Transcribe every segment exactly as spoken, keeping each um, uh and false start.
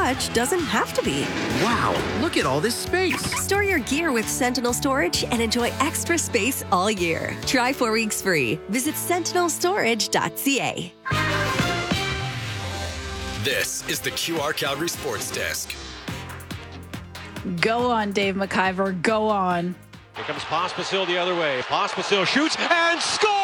much doesn't have to be. Wow, look at all this space. Store your gear with Sentinel Storage and enjoy extra space all year. Try four weeks free. Visit sentinel storage dot c a. This is the Q R Calgary Sports Desk. Go on, Dave McIver. Go on. Here comes Pospisil the other way. Pospisil shoots and scores!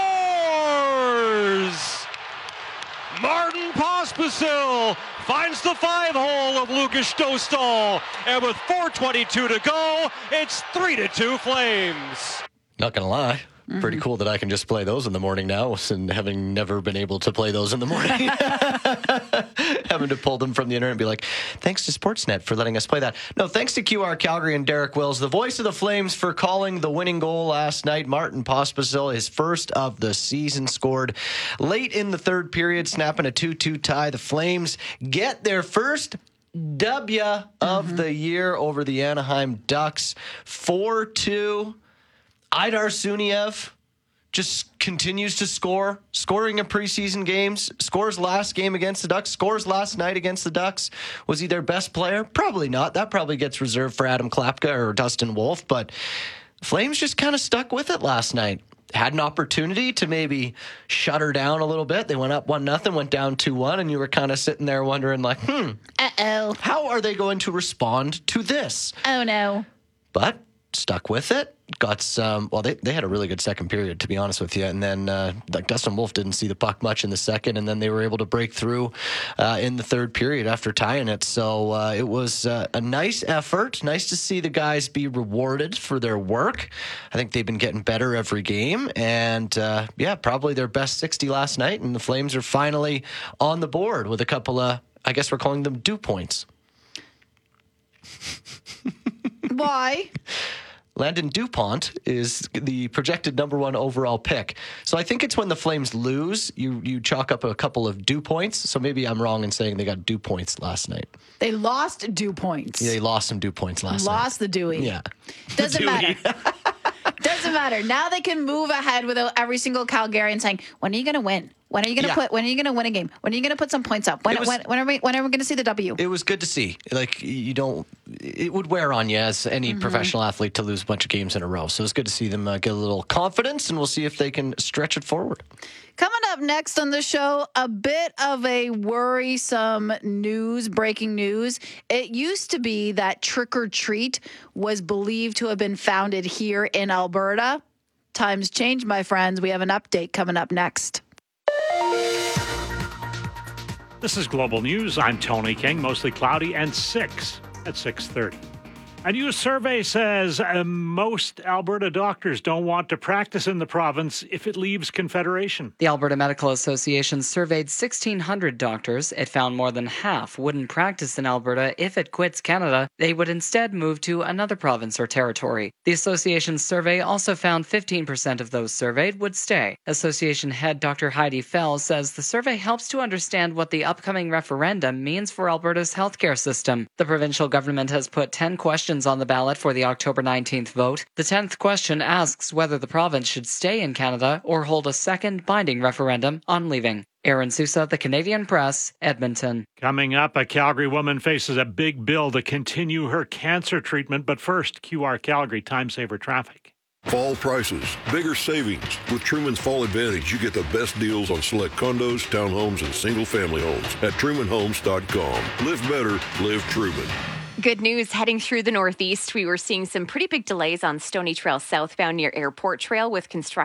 Martin Pospisil finds the five hole of Lucas Dostal. And with four twenty-two to go, it's three to two Flames. Not going to lie. Mm-hmm. Pretty cool that I can just play those in the morning now, and having never been able to play those in the morning. Having to pull them from the internet and be like, thanks to Sportsnet for letting us play that. No, thanks to Q R Calgary and Derek Wills, the voice of the Flames, for calling the winning goal last night. Martin Pospisil, his first of the season, scored late in the third period, snapping a two two tie. The Flames get their first W of mm-hmm. the year over the Anaheim Ducks, four two. Aidar Suniev just continues to score, scoring in preseason games, scores last game against the Ducks, scores last night against the Ducks. Was he their best player? Probably not. That probably gets reserved for Adam Klapka or Dustin Wolf, but Flames just kind of stuck with it last night. Had an opportunity to maybe shut her down a little bit. They went up one nothing, went down two one, and you were kind of sitting there wondering like, hmm, uh-oh, how are they going to respond to this? Oh, no. But stuck with it. Got some, well, they, they had a really good second period, to be honest with you. And then uh, like Dustin Wolf didn't see the puck much in the second, and then they were able to break through uh, in the third period after tying it. So uh, it was uh, a nice effort. Nice to see the guys be rewarded for their work. I think they've been getting better every game. And uh, yeah, probably their best sixty last night. And the Flames are finally on the board with a couple of, I guess we're calling them dew points. Why? Landon Dupont is the projected number one overall pick. So I think it's when the Flames lose, you you chalk up a couple of dew points. So maybe I'm wrong in saying they got dew points last night. They lost dew points. Yeah, they lost some dew points last lost night. Lost the Dewey. Yeah. Doesn't Dewey. matter. Doesn't matter. Now they can move ahead without every single Calgarian saying, when are you going to win? When are you going to yeah. put? When are you going to win a game? When are you going to put some points up? When, was, when, when are we? When are we going to see the W? It was good to see. Like you don't, it would wear on you as any mm-hmm. professional athlete to lose a bunch of games in a row. So it's good to see them uh, get a little confidence, and we'll see if they can stretch it forward. Coming up next on the show, a bit of a worrisome news, breaking news. It used to be that Trick or Treat was believed to have been founded here in Alberta. Times change, my friends. We have an update coming up next. This is Global News. I'm Tony King. Mostly cloudy and six at six thirty. A new survey says uh, most Alberta doctors don't want to practice in the province if it leaves Confederation. The Alberta Medical Association surveyed sixteen hundred doctors. It found more than half wouldn't practice in Alberta if it quits Canada. They would instead move to another province or territory. The association's survey also found fifteen percent of those surveyed would stay. Association head Doctor Heidi Fell says the survey helps to understand what the upcoming referendum means for Alberta's healthcare system. The provincial government has put ten questions on the ballot for the October nineteenth vote. The tenth question asks whether the province should stay in Canada or hold a second binding referendum on leaving. Aaron Sousa, The Canadian Press, Edmonton. Coming up, a Calgary woman faces a big bill to continue her cancer treatment. But first, Q R Calgary Time Saver Traffic. Fall prices, bigger savings. With Truman's Fall Advantage, you get the best deals on select condos, townhomes, and single-family homes at truman homes dot com. Live better, live Truman. Good news heading through the Northeast. We were seeing some pretty big delays on Stony Trail southbound near Airport Trail with construction.